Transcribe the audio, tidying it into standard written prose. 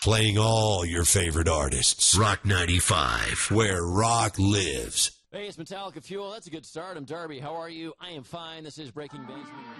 playing all your favorite artists. Rock 95. Where rock lives. Hey, it's Metallica Fuel. That's a good start. I'm Darby. How are you? I am fine. This is Breaking Basement.